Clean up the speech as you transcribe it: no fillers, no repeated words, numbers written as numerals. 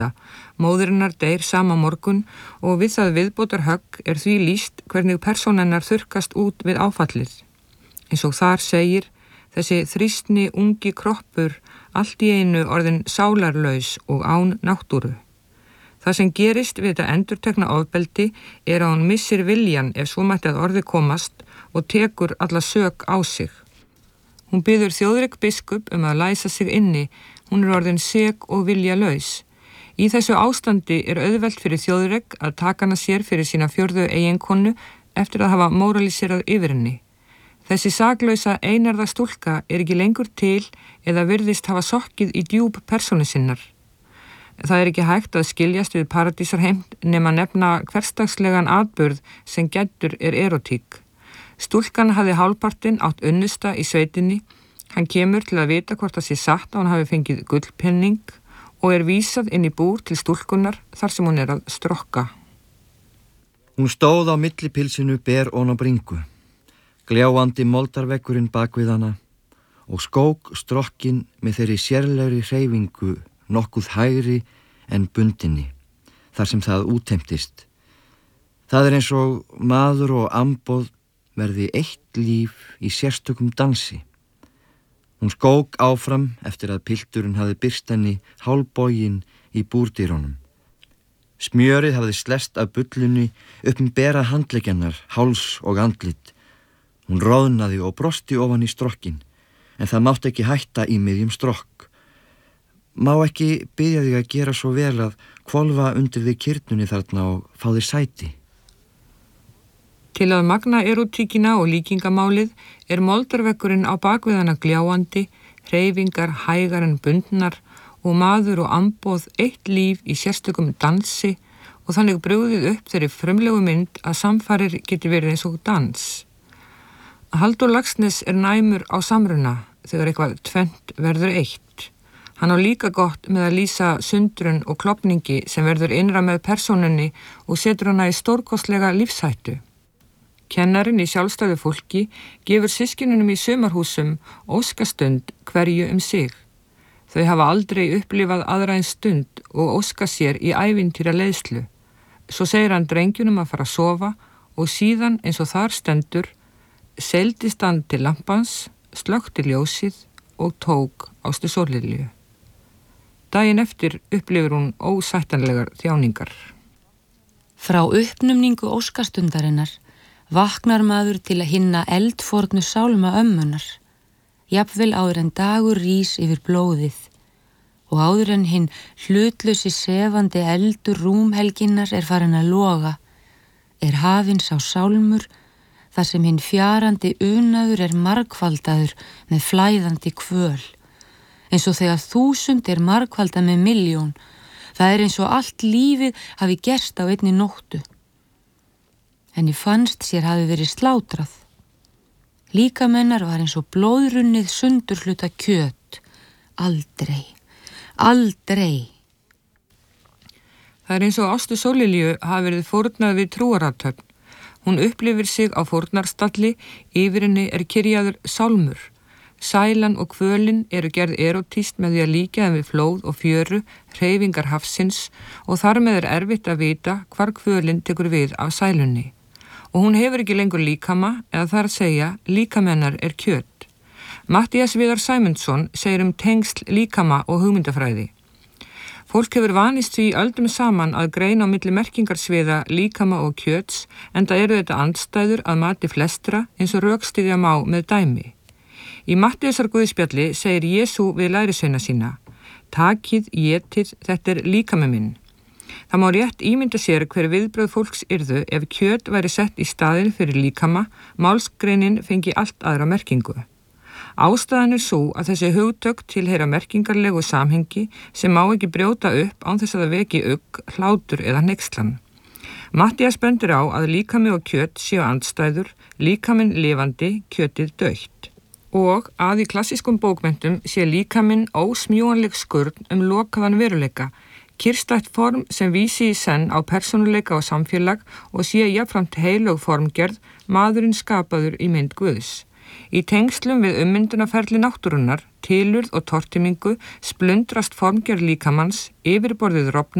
Móðurinnar deyr sama morgun og við það viðbótarhögg því lýst hvernig persónennar þurrkast út við áfallið. Eins og þar segir, þessi þrýstni ungi kroppur allt í einu orðin sálarlaus og án náttúru. Það sem gerist við þetta endurtekna ofbeldi að hún missir viljan ef svo mætti að orði komast og tekur alla sök á sig. Hún biður Þjóðrik biskup að læsa sig inni, hún orðin sek og viljalaus. Í þessu ástandi auðvelt fyrir Þjóðrik að taka hana sér fyrir sína 4. eiginkonu eftir að hafa móraliserað yfir henni. Þessi saklausa einarða stúlka ekki lengur til eða virðist hafa sokkið í djúp persónu sinnar. Það ekki hægt að skiljast við paradísarheimt nema nefna hversdagslegan atburð sem gæddur erótík. Stúlkan hafði hálfpartinn átt unnusta í sveitinni, hann kemur til að vita hvort það sé satt að hann hafi fengið gullpenning og vísað inn í búr til stúlkunar þar sem hún að strokka. Hún stóð á millipilsinu ber ofan á bringu, gljáandi moldarveggurinn bak við hana og skók strokkin með þeirri sérlegri hreyfingu nokkuð hægri en bundinni, þar sem það útheimtist. Það eins og maður og amboð verði eitt líf í sérstökum dansi. Hún skók áfram eftir að pilturinn hafði birst henni hálfboginn í búrdýrunum. Smjörið hafði slest af bullunni bera handleggjannar, háls og andlit. Hún roðnaði og brosti ofan í strokkin, en það mátti ekki hætta í miðjum strokk. Má ekki biðja þig að gera svo vel að hvolfa undir við kyrnunni þarna og fá þér sæti. Til að magna erótíkina og líkingamálið moldarveggurinn á bakvið hana gljáandi, hreyfingar hægar en bundnar og maður og amboð eitt líf í sérstökum dansi og þannig brugðið upp þeirri frumlegu mynd að samfarir geti verið eins og dans. Halldór Laxness næmur á samruna þegar eitthvað tvennt verður eitt. Hann á líka gott með að lýsa sundrun og klofningi sem verður innra með persónunni og setur hana í stórkostlega lífshættu. Kennarinn í sjálfstæðu fólki gefur systkinunum í sumarhúsum óskastund hverju sig. Þau hafa aldrei upplifað aðra en stund og óska sér í ævintýra leiðslu. Svo segir hann drengjunum að fara að sofa og síðan eins og þar stendur, seildist hann til lampans, slökkti ljósið og tók Ástu Sóllilju. Daginn eftir upplifir hún ósættanlegar þjáningar. Frá uppnumningu óskastundarinnar vaknar maður til að hinna eldfornu sálma ömmunar, jafnvel áður en dagur rís yfir blóðið og áður en hinn hlutlausi sefandi eldur rúmhelginnar farin að loga, hafinn sá sálmur þar sem hinn fjarandi unaður margfaldaður með flæðandi kvöl, eins og þegar 1000 margfaldað með 1.000.000, það eins og allt lífið hafi gerst á einni nóttu. Henni fannst sér hafi verið slátrað. Líkamennar var eins og blóðrunnið sundurhluta kjöt. Aldrei, aldrei. Það eins og Ástu Sóllilju hafi verið fórnað við trúarathöfn. Hún upplifir sig á fórnarstalli, yfir henni kyrjaður sálmur. Sælan og kvölin gerð erótíst með því að líkja þeim við flóð og fjöru, hreyfingar hafsins og þar með erfitt að vita hvar kvölin tekur við af sælunni. Og hún hefur ekki lengur líkama eða þar að segja líkamennar kjöt. Matthías Viðar Sæmundsson segir tengsl líkama og hugmyndafræði. Fólk hefur vanist því öldum saman að greina á milli merkingarsviða líkama og kjöts enda þetta andstæður að mati flestra eins og rökstyðja má með dæmi. Í Matthíasar guðspjalli segir Jesú við lærisveina sína: Takið, étið, þetta líkami minn. Það má rétt ímynda sér hver viðbrögð fólks yrðu ef kjöt væri sett í staðinn fyrir líkama, málsgreinin fengi allt aðra merkingu. Ástæðan sú að þessi hugtök tilheyra merkingarlegu samhengi sem má ekki brjóta upp án þess að það veki ugg, hlátur eða hneykslan. Matthías bendir á að líkami og kjöt séu andstæður, líkaminn lifandi, kjötið dautt. Og að í klassískum bókmenntum sé líkaminn ósmjúanleg skurn lokaðan veruleika, kyrstætt form sem vísi í senn á persónuleika og samfélag og sé jafnframt heilög formgerð, maðurinn skapaður í mynd Guðs. Í tengslum við ummyndunarferli náttúrunnar, tilurð og tortímingu splundrast formgjörð líkamanns, yfirborðið rofnar